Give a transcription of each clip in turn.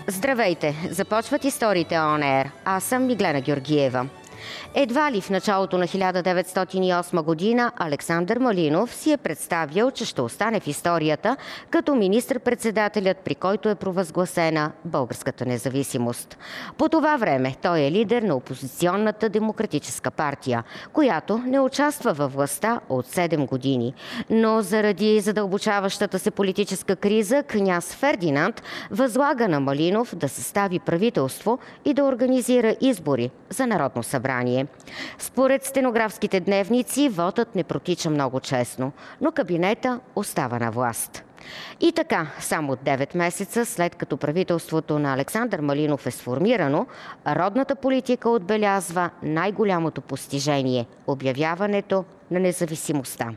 Здравейте! Започват историите On Air. Аз съм Миглена Георгиева. Едва ли в началото на 1908 година Александър Малинов си е представял, че ще остане в историята като министър-председателят, при който е провъзгласена българската независимост. По това време той е лидер на опозиционната демократическа партия, която не участва във властта от 7 години. Но заради задълбочаващата се политическа криза, княз Фердинанд възлага на Малинов да състави правителство и да организира избори за Народно събрание. Според стенографските дневници, вотът не протича много честно, но кабинета остава на власт. И така, само 9 месеца след като правителството на Александър Малинов е сформирано, родната политика отбелязва най-голямото постижение – обявяването на независимостта.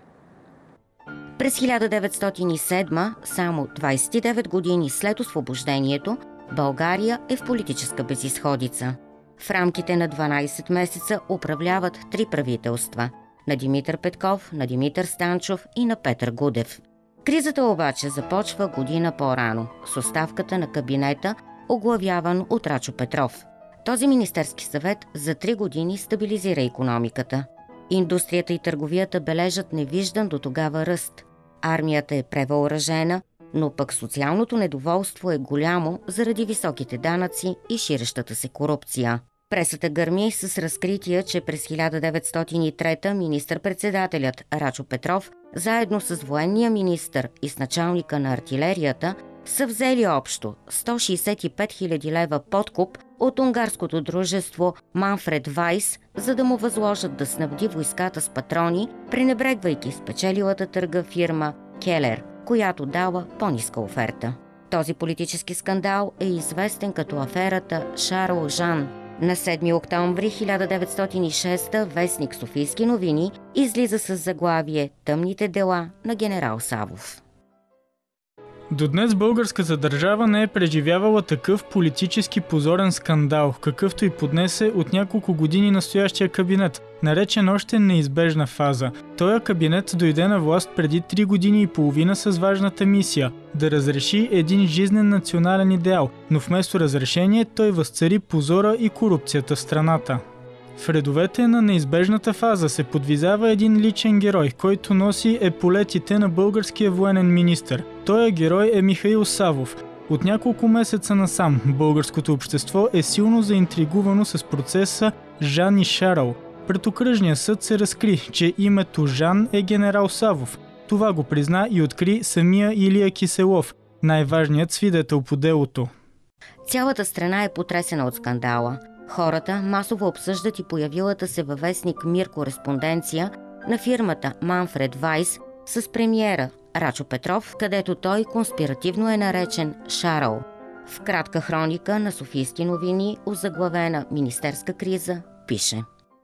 През 1907, само 29 години след освобождението, България е в политическа безизходица. В рамките на 12 месеца управляват 3 правителства – на Димитър Петков, на Димитър Станчов и на Петър Гудев. Кризата обаче започва година по-рано с оставката на кабинета, оглавяван от Рачо Петров. Този министерски съвет за 3 години стабилизира икономиката. Индустрията и търговията бележат невиждан до тогава ръст. Армията е превъоръжена, но пък социалното недоволство е голямо заради високите данъци и ширещата се корупция. Пресата гърми с разкрития, че през 1903 министър-председателят Рачо Петров, заедно с военния министър и с началника на артилерията, са взели общо 165 000 лева подкуп от унгарското дружество Манфред Вайс, за да му възложат да снабди войската с патрони, пренебрегвайки спечелилата търга фирма Келер, която дала по-ниска оферта. Този политически скандал е известен като аферата Шарл Жан. На 7 октомври 1906 вестник Софийски новини излиза с заглавие «Тъмните дела на генерал Савов». До днес българската държава не е преживявала такъв политически позорен скандал, какъвто и поднесе от няколко години настоящия кабинет, наречен още неизбежна фаза. Този кабинет дойде на власт преди 3 години и половина с важната мисия – да разреши един жизнен национален идеал, но вместо разрешение той възцари позора и корупцията в страната. В редовете на неизбежната фаза се подвизава един личен герой, който носи еполетите на българския военен министър. Той герой е Михаил Савов. От няколко месеца насам българското общество е силно заинтригувано с процеса Жан и Шарл. Пред окръжния съд се разкри, че името Жан е генерал Савов. Това го призна и откри самия Илия Киселов, най-важният свидетел по делото. Цялата страна е потресена от скандала. Хората масово обсъждат и появилата се във вестник Мир кореспонденция на фирмата Манфред Вайс с премиера Рачо Петров, където той конспиративно е наречен Шарл. В кратка хроника на Софийски новини, озаглавена «Министерска криза», пише: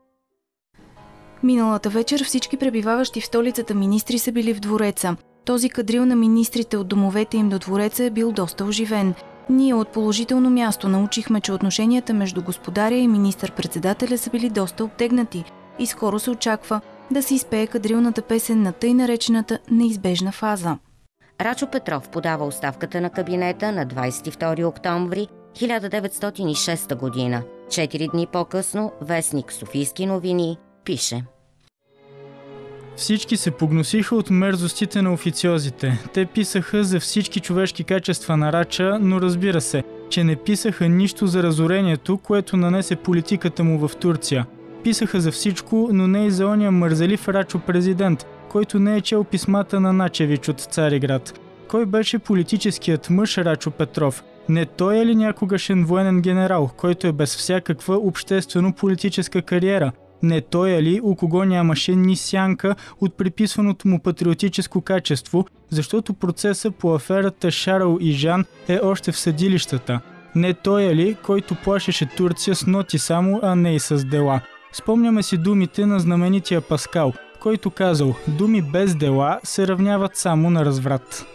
Миналата вечер всички пребиваващи в столицата министри са били в двореца. Този кадрил на министрите от домовете им до двореца е бил доста оживен. Ние от положително място научихме, че отношенията между господаря и министър-председателя са били доста обтегнати и скоро се очаква да се изпее кадрилната песен на тъй наречената неизбежна фаза. Рачо Петров подава оставката на кабинета на 22 октомври 1906 година. 4 дни по-късно вестник Софийски новини пише: Всички се погносиха от мерзостите на официозите. Те писаха за всички човешки качества на Рача, но разбира се, че не писаха нищо за разорението, което нанесе политиката му в Турция. Писаха за всичко, но не и за ония мързелив Рачо президент, който не е чел писмата на Начевич от Цариград. Кой беше политическият мъж Рачо Петров? Не той е ли някогашен военен генерал, който е без всякаква обществено-политическа кариера? Не той е ли, у кого нямаше ни сянка от приписваното му патриотическо качество, защото процесът по аферата Шарл и Жан е още в съдилищата? Не той е ли, който плашеше Турция с ноти само, а не и с дела? Спомняме си думите на знаменития Паскал, който казал: думи без дела се равняват само на разврат.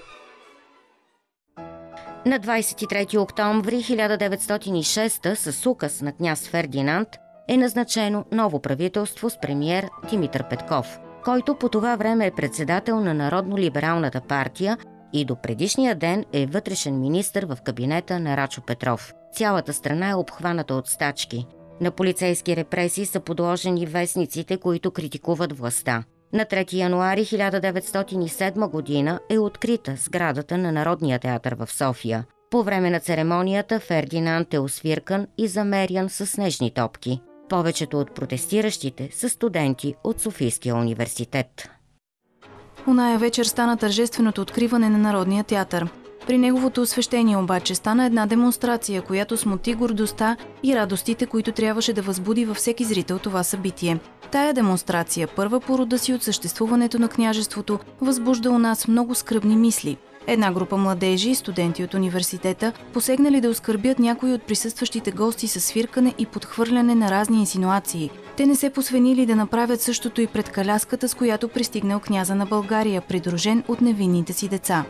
На 23 октомври 1906 с указ на княз Фердинанд е назначено ново правителство с премиер Димитър Петков, който по това време е председател на Народно-либералната партия и до предишния ден е вътрешен министър в кабинета на Рачо Петров. Цялата страна е обхваната от стачки. На полицейски репресии са подложени вестниците, които критикуват властта. На 3 януари 1907 година е открита сградата на Народния театър в София. По време на церемонията Фердинанд е освиркан и замерян с снежни топки. Повечето от протестиращите са студенти от Софийския университет. Оная вечер стана тържественото откриване на Народния театър. При неговото освещение обаче стана една демонстрация, която смути гордостта и радостите, които трябваше да възбуди във всеки зрител това събитие. Тая демонстрация, първа по рода си от съществуването на княжеството, възбужда у нас много скръбни мисли. Една група младежи и студенти от университета посегнали да оскърбят някои от присъстващите гости със свиркане и подхвърляне на разни инсинуации. Те не се посвенили да направят същото и пред каляската, с която пристигнал княза на България, придружен от невинните си деца.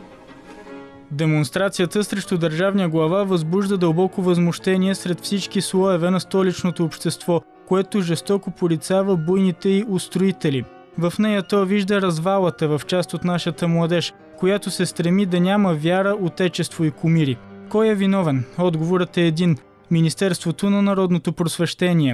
Демонстрацията срещу държавния глава възбужда дълбоко възмущение сред всички слоеве на столичното общество, което жестоко порицава буйните й устроители. В нея то вижда развалата в част от нашата младеж, която се стреми да няма вяра, отечество и кумири. Кой е виновен? Отговорът е един – Министерството на народното просвещение.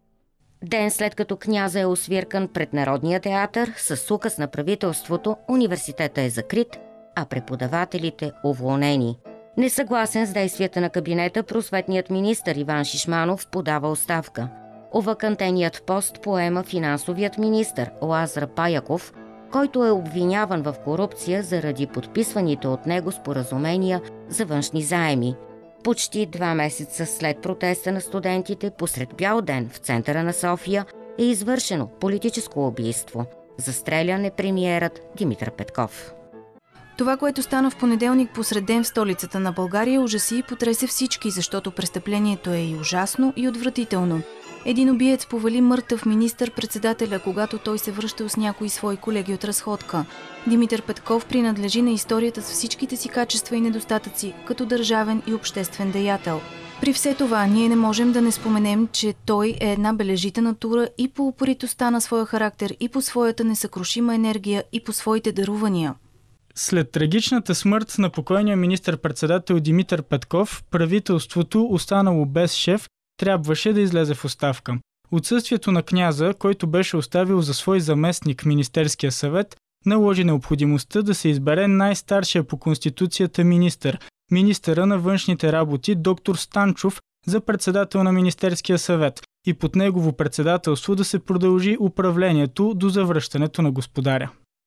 Ден след като княза е освиркан пред Народния театър, с указ на правителството, университетът е закрит, а преподавателите уволнени. Несъгласен с действията на кабинета, просветният министър Иван Шишманов подава оставка. Овакантеният пост поема финансовият министър Лазар Паяков, който е обвиняван в корупция заради подписваните от него споразумения за външни заеми. Почти 2 месеца след протеста на студентите, посред бял ден в центъра на София е извършено политическо убийство. Застрелян е премиерът Димитър Петков. Това, което стана в понеделник посред ден в столицата на България, ужаси и потресе всички, защото престъплението е и ужасно, и отвратително. Един убиец повали мъртъв министър-председателя, когато той се връщал с някои свои колеги от разходка. Димитър Петков принадлежи на историята с всичките си качества и недостатъци, като държавен и обществен деятел. При все това, ние не можем да не споменем, че той е една бележита натура и по упоритостта на своя характер, и по своята несъкрушима енергия, и по своите дарувания. След трагичната смърт на покойния министър-председател Димитър Петков, правителството, останало без шеф, трябваше да излезе в оставка. Отсъствието на княза, който беше оставил за свой заместник Министерския съвет, наложи необходимостта да се избере най-старшия по конституцията министъра на външните работи доктор Станчов за председател на Министерския съвет и под негово председателство да се продължи управлението до завръщането на господаря.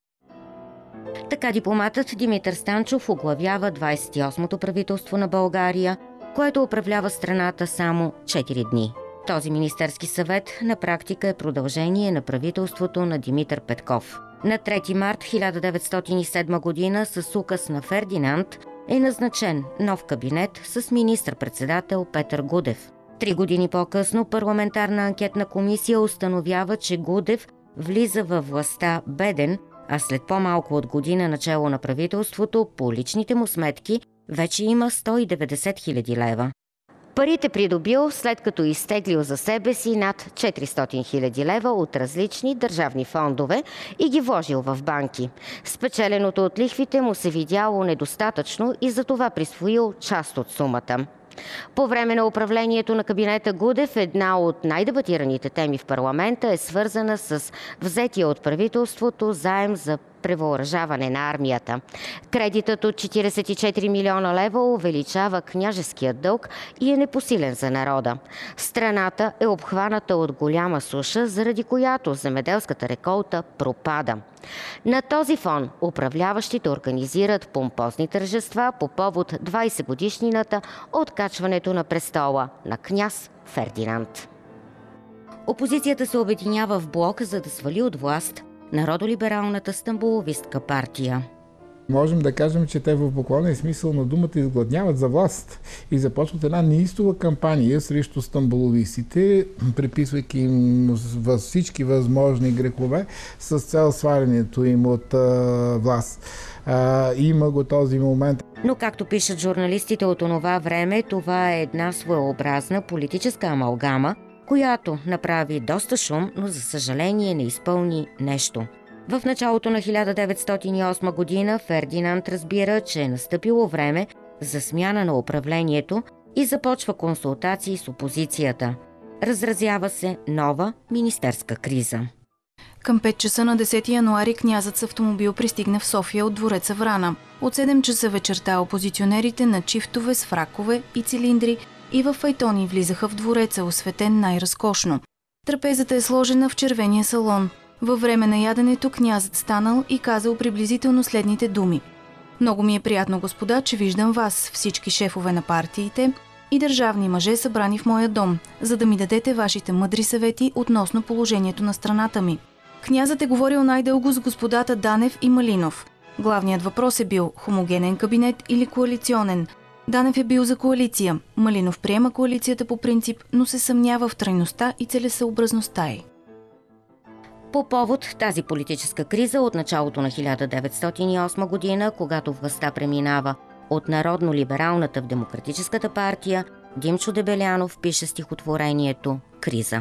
Така дипломатът Димитър Станчов оглавява 28-то правителство на България, което управлява страната само 4 дни. Този Министерски съвет на практика е продължение на правителството на Димитър Петков. На 3 март 1907 година с указ на Фердинанд е назначен нов кабинет с министър-председател Петър Гудев. 3 години по-късно парламентарна анкетна комисия установява, че Гудев влиза във властта беден, а след по-малко от година начело на правителството по личните му сметки вече има 190 хиляди лева. Парите придобил след като изтеглил за себе си над 400 хиляди лева от различни държавни фондове и ги вложил в банки. Спечеленото от лихвите му се видяло недостатъчно и затова присвоил част от сумата. По време на управлението на кабинета Гудев една от най-дебатираните теми в парламента е свързана с взетия от правителството заем за превъоръжаване на армията. Кредитът от 44 милиона лева увеличава княжеския дълг и е непосилен за народа. Страната е обхваната от голяма суша, заради която земеделската реколта пропада. На този фон управляващите организират помпозни тържества по повод 20-годишнината от качването на престола на княз Фердинанд. Опозицията се обединява в блок, за да свали от власт народолибералната стамболовистка партия. Можем да кажем, че те в буквалния смисъл на думата изгладняват за власт и започват една неистова кампания срещу стамболовистите, приписвайки им всички възможни грехове с цел свалянето им от власт. Има го този момент. Но както пишат журналистите от онова време, това е една своеобразна политическа амалгама, която направи доста шум, но за съжаление не изпълни нещо. В началото на 1908 година Фердинанд разбира, че е настъпило време за смяна на управлението и започва консултации с опозицията. Разразява се нова министерска криза. Към 5 часа на 10 януари князът с автомобил пристигна в София от двореца Врана. От 7 часа вечерта опозиционерите на чифтове с фракове и цилиндри и в файтони влизаха в двореца, осветен най-разкошно. Трапезата е сложена в червения салон. Във време на яденето князът станал и казал приблизително следните думи. Много ми е приятно, господа, че виждам вас, всички шефове на партиите и държавни мъже събрани в моя дом, за да ми дадете вашите мъдри съвети относно положението на страната ми. Князът е говорил най-дълго с господата Данев и Малинов. Главният въпрос е бил хомогенен кабинет или коалиционен. Данев е бил за коалиция. Малинов приема коалицията по принцип, но се съмнява в трайността и целесъобразността й. По повод тази политическа криза от началото на 1908 година, когато властта преминава от народно-либералната в Демократическата партия, Димчо Дебелянов пише стихотворението «Криза».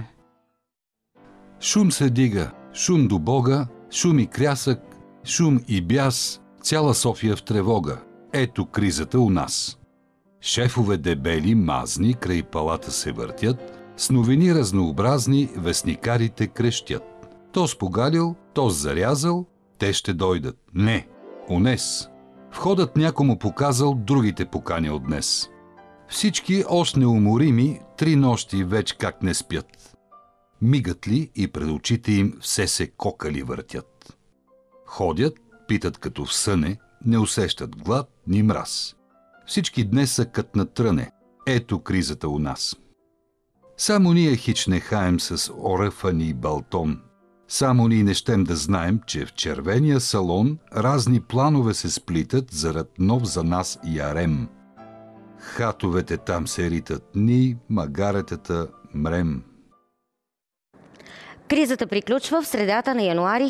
Шум се дига, шум до Бога, шум и крясък, шум и бяс, цяла София в тревога. Ето кризата у нас. Шефове дебели, мазни, край палата се въртят, с новини разнообразни вестникарите крещят. То спогалил, то зарязал, те ще дойдат. Не, унес. Входът някому показал, другите поканял днес. Всички още неуморими 3 нощи веч как не спят. Мигат ли и пред очите им все се кокали въртят. Ходят, питат като в съне, не усещат глад ни мраз. Всички днес са кът на тръне. Ето кризата у нас. Само ние хич не хаем с оръфани и балтон. Само ние не щем да знаем, че в червения салон разни планове се сплитат зарад нов за нас ярем. Хатовете там се ритат, ни магаретата мрем. Кризата приключва в средата на януари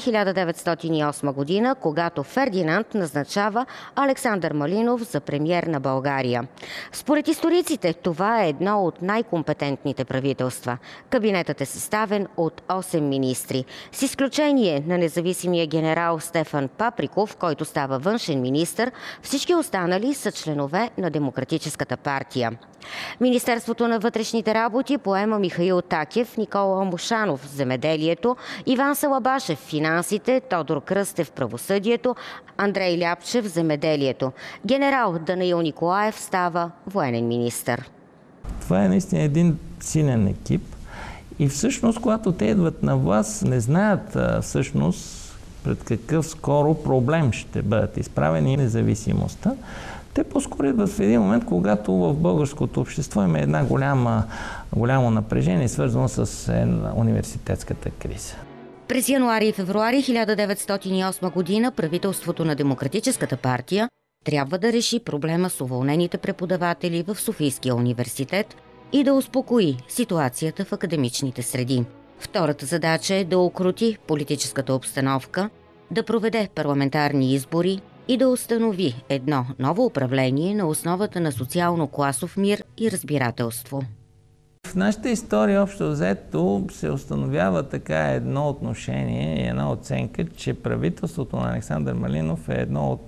1908 година, когато Фердинанд назначава Александър Малинов за премиер на България. Според историците, това е едно от най-компетентните правителства. Кабинетът е съставен от 8 министри, с изключение на независимия генерал Стефан Паприков, който става външен министър. Всички останали са членове на Демократическата партия. Министерството на вътрешните работи поема Михаил Такев, Никола Мушанов – земеделието, Иван Салабашев – финансите, Тодор Кръстев – правосъдието, Андрей Ляпчев – земеделието. Генерал Данаил Николаев става военен министър. Това е наистина един силен екип и всъщност, когато те идват на власт, не знаят всъщност пред какъв скоро проблем ще бъдат изправени независимостта. Те по-скоро идват в един момент, когато в българското общество има една голямо напрежение, свързано с университетската криза. През януари и февруари 1908 година правителството на Демократическата партия трябва да реши проблема с уволнените преподаватели в Софийския университет и да успокои ситуацията в академичните среди. Втората задача е да укрути политическата обстановка, да проведе парламентарни избори и да установи едно ново управление на основата на социално-класов мир и разбирателство. В нашата история общо взето се установява така едно отношение и една оценка, че правителството на Александър Малинов е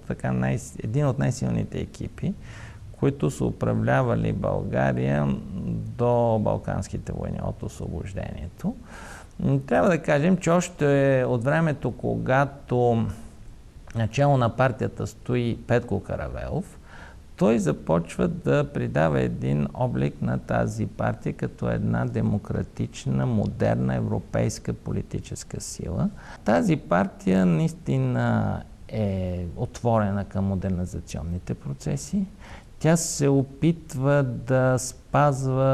един от най-силните екипи, които са управлявали България до Балканските войни, от освобождението. Трябва да кажем, че още от времето, когато начало на партията стои Петко Каравелов, той започва да придава един облик на тази партия като една демократична, модерна европейска политическа сила. Тази партия наистина е отворена към модернизационните процеси. Тя се опитва да спазва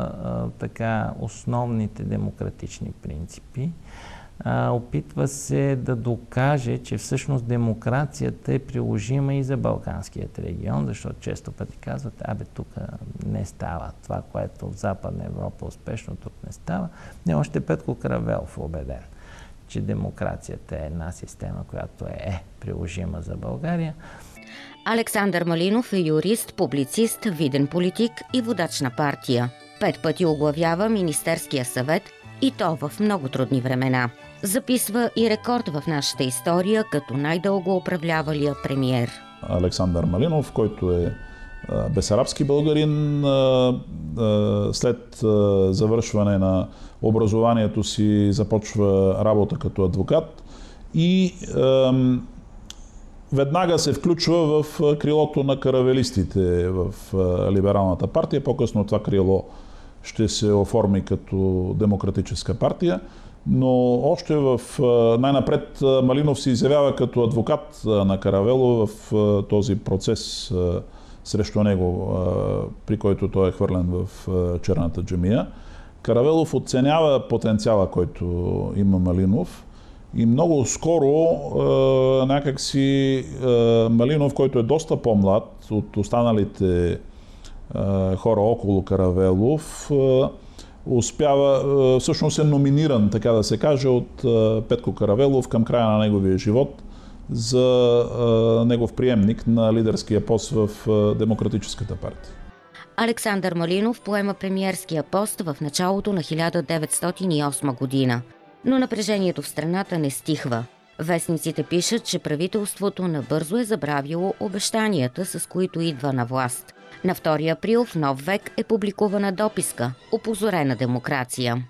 основните демократични принципи. Опитва се да докаже, че всъщност демокрацията е приложима и за Балканският регион, защото често пъти казват, тук не става това, което в Западна Европа успешно, тук не става. Не, още Петко Каравелов е убеден, че демокрацията е една система, която е приложима за България. Александър Малинов е юрист, публицист, виден политик и водач на партия. 5 пъти оглавява Министерския съвет и то в много трудни времена. Записва и рекорд в нашата история като най-дълго управлявалия премиер. Александър Малинов, който е бесарабски българин, след завършване на образованието си започва работа като адвокат и веднага се включва в крилото на каравелистите в либералната партия. По-късно това крило ще се оформи като демократическа партия, но още най-напред Малинов се изявява като адвокат на Каравело в този процес срещу него, при който той е хвърлен в черната джамия. Каравелов оценява потенциала, който има Малинов, и много скоро някакси Малинов, който е доста по-млад от останалите хора около Каравелов, успява, всъщност е номиниран, така да се каже, от Петко Каравелов към края на неговия живот за негов приемник на лидерския пост в Демократическата партия. Александър Малинов поема премиерския пост в началото на 1908 година. Но напрежението в страната не стихва. Вестниците пишат, че правителството набързо е забравило обещанията, с които идва на власт. На 2 април в Нов век е публикувана дописка «Опозорена демокрация».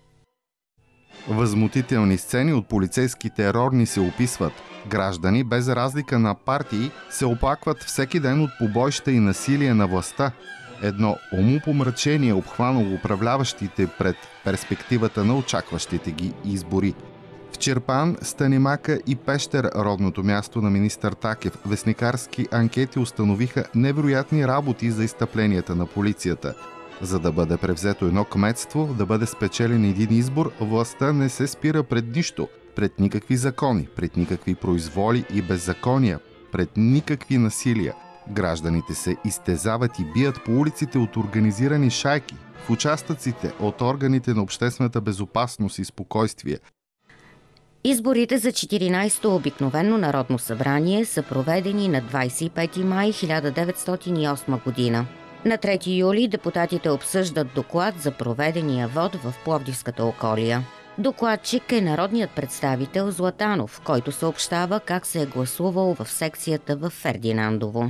Възмутителни сцени от полицейски терор ни се описват. Граждани, без разлика на партии, се оплакват всеки ден от побоища и насилие на властта. Едно умопомрачение обхванало управляващите пред перспективата на очакващите ги избори. В Чирпан, Станимака и Пещер, родното място на министър Такев, вестникарски анкети установиха невероятни работи за изтъпленията на полицията. За да бъде превзето едно кметство, да бъде спечелен един избор, властта не се спира пред нищо, пред никакви закони, пред никакви произволи и беззакония, пред никакви насилия. Гражданите се изтезават и бият по улиците от организирани шайки, в участъците от органите на обществената безопасност и спокойствие. Изборите за 14-то обикновено народно събрание са проведени на 25 май 1908 година. На 3 юли депутатите обсъждат доклад за проведения вод в Пловдивската околия. Докладчик е народният представител Златанов, който съобщава как се е гласувал в секцията в Фердинандово.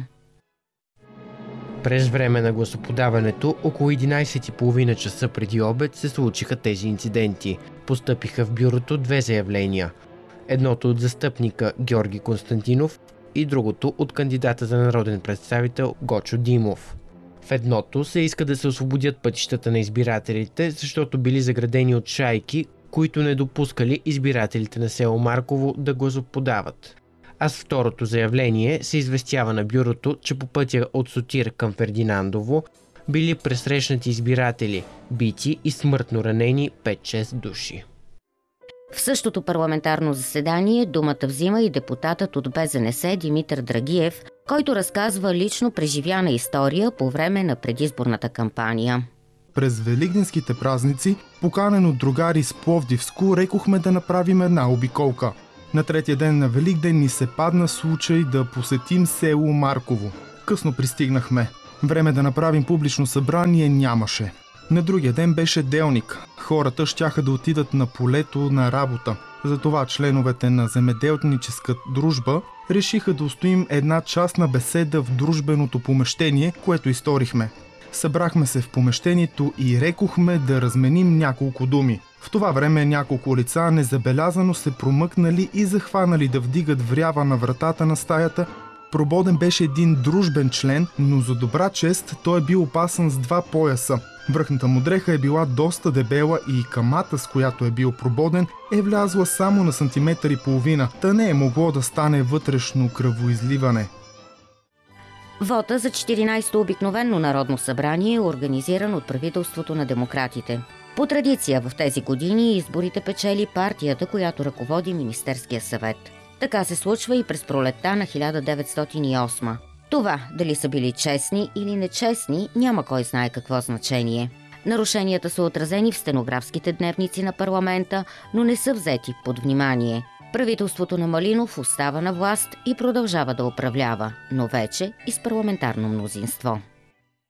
През време на гласоподаването, около 11:30 часа преди обед, се случиха тези инциденти. Постъпиха в бюрото 2 заявления. Едното от застъпника Георги Константинов и другото от кандидата за народен представител Гочо Димов. В едното се иска да се освободят пътищата на избирателите, защото били заградени от шайки, които не допускали избирателите на село Марково да гласоподават. А с второто заявление се известява на бюрото, че по пътя от Сотир към Фердинандово били пресрещнати избиратели, бити и смъртно ранени 5-6 души. В същото парламентарно заседание думата взима и депутатът от БЗНС Димитър Драгиев, който разказва лично преживяна история по време на предизборната кампания. През великденските празници, поканен от другари с Пловдивско, рекохме да направим една обиколка. На 3-я ден на Великден ни се падна случай да посетим село Марково. Късно пристигнахме. Време да направим публично събрание нямаше. На другия ден беше делник. Хората щяха да отидат на полето на работа. Затова членовете на земеделническа дружба решиха да устоим една частна беседа в дружбеното помещение, което изторихме. Събрахме се в помещението и рекохме да разменим няколко думи. В това време няколко лица незабелязано се промъкнали и захванали да вдигат врява на вратата на стаята. Прободен беше един дружбен член, но за добра чест той е бил опасан с 2 пояса. Връхната му дреха е била доста дебела и камата, с която е бил прободен, е влязла само на сантиметър и половина, та не е могло да стане вътрешно кръвоизливане. Вота за 14-то обикновено народно събрание е организиран от правителството на демократите. По традиция в тези години изборите печели партията, която ръководи Министерския съвет. Така се случва и през пролетта на 1908. Това, дали са били честни или нечестни, няма кой знае какво значение. Нарушенията са отразени в стенографските дневници на парламента, но не са взети под внимание. Правителството на Малинов остава на власт и продължава да управлява, но вече и с парламентарно мнозинство.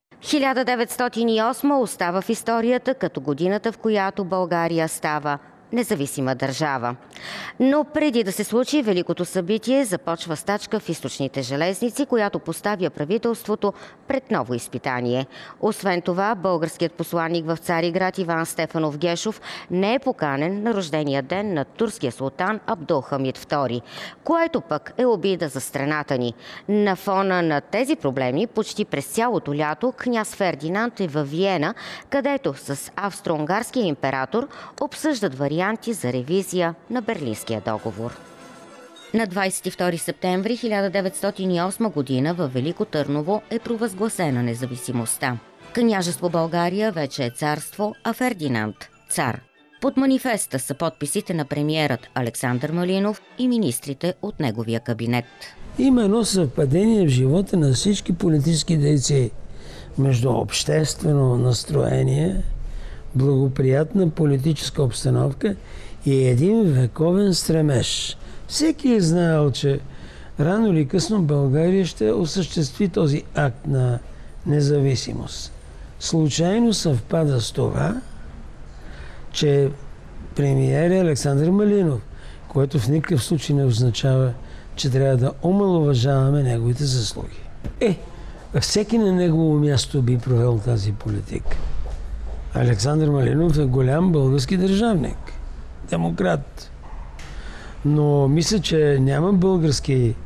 1908 остава в историята като годината, в която България става независима държава. Но преди да се случи великото събитие, започва стачка в източните железници, която поставя правителството пред ново изпитание. Освен това, българският посланник в Цариград Иван Стефанов Гешов не е поканен на рождения ден на турския султан Абдулхамид II, което пък е обида за страната ни. На фона на тези проблеми, почти през цялото лято, княз Фердинанд е във Виена, където с австро-унгарския император обсъждат варианти за ревизия на Берлинския договор. На 22 септември 1908 година във Велико Търново е провъзгласена независимостта. Княжество България вече е царство, а Фердинанд – цар. Под манифеста са подписите на премиерът Александър Малинов и министрите от неговия кабинет. Има едно съвпадение в живота на всички политически дейци между обществено настроение, благоприятна политическа обстановка и един вековен стремеж. Всеки е знаел, че рано или късно България ще осъществи този акт на независимост. Случайно съвпада с това, че премиер е Александър Малинов, което в никакъв случай не означава, че трябва да омаловажаваме неговите заслуги. Всеки на негово място би провел тази политика. Александър Малинов е голям български държавник, демократ. Но мисля, че няма български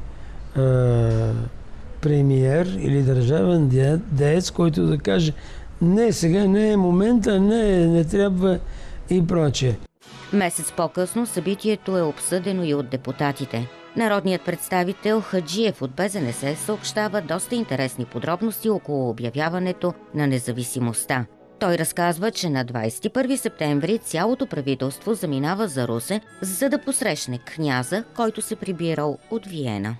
премиер или държавен деец, който да каже: не, сега не е момента, не трябва и прочее. Месец по-късно събитието е обсъдено и от депутатите. Народният представител Хаджиев от БЗНС съобщава доста интересни подробности около обявяването на независимостта. Той разказва, че на 21 септември цялото правителство заминава за Русе, за да посрещне княза, който се прибирал от Виена.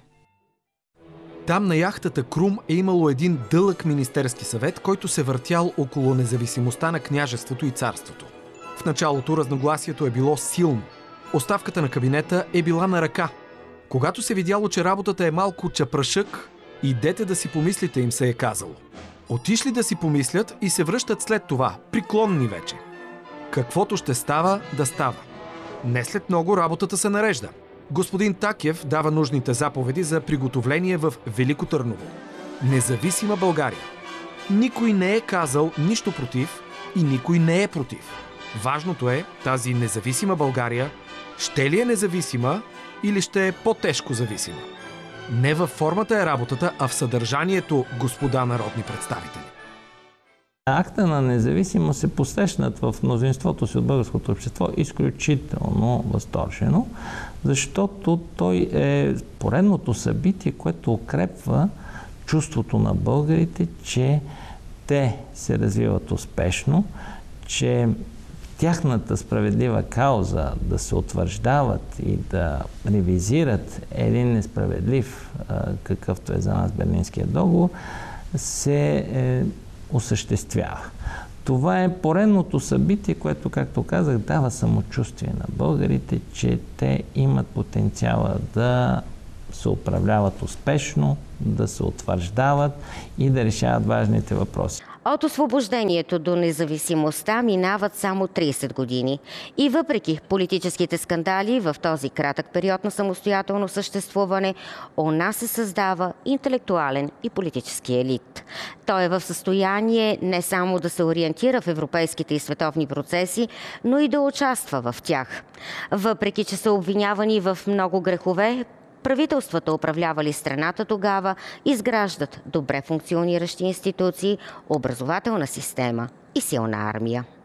Там на яхтата Крум е имало един дълъг министерски съвет, който се въртял около независимостта на княжеството и царството. В началото разногласието е било силно. Оставката на кабинета е била на ръка. Когато се видяло, че работата е малко чапрашък, идете да си помислите, им се е казало. Отишли да си помислят и се връщат след това, преклонни вече. Каквото ще става, да става. Не след много работата се нарежда. Господин Такев дава нужните заповеди за приготовление в Велико Търново. Независима България. Никой не е казал нищо против и никой не е против. Важното е тази независима България ще ли е независима или ще е по-тежко зависима. Не във формата е работата, а в съдържанието, господа народни представители. Акта на независимост се посрещнат в мнозинството си от българското общество изключително възторжено, защото той е поредното събитие, което укрепва чувството на българите, че те се развиват успешно, че тяхната справедлива кауза да се утвърждават и да ревизират един несправедлив, какъвто е за нас Берлинския договор, се осъществява. Това е поредното събитие, което, както казах, дава самочувствие на българите, че те имат потенциала да се управляват успешно, да се утвърждават и да решават важните въпроси. От освобождението до независимостта минават само 30 години. И въпреки политическите скандали в този кратък период на самостоятелно съществуване, у нас се създава интелектуален и политически елит. Той е в състояние не само да се ориентира в европейските и световни процеси, но и да участва в тях. Въпреки че са обвинявани в много грехове, правителствата, управлявали страната тогава, изграждат добре функциониращи институции, образователна система и силна армия.